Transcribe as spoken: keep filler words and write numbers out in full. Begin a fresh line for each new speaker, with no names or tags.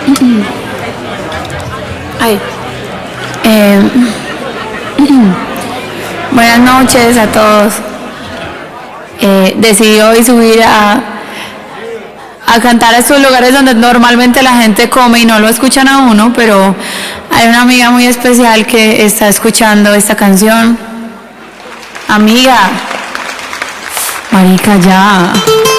Ay. Eh, buenas noches a todos. Eh, decidí hoy subir a, a cantar a estos lugares donde normalmente la gente come y no lo escuchan a uno, pero hay una amiga muy especial que está escuchando esta canción. Amiga, marica, ya.